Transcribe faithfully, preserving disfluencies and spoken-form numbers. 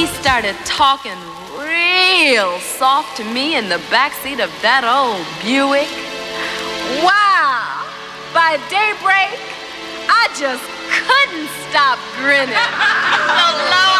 he started talking real soft to me in the backseat of that old Buick. Wow! By daybreak, I just couldn't stop grinning. So low